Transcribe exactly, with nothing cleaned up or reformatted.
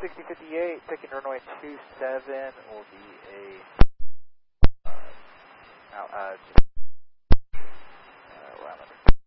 sixty fifty-eight, taking runway two seven will be a, uh, out, uh,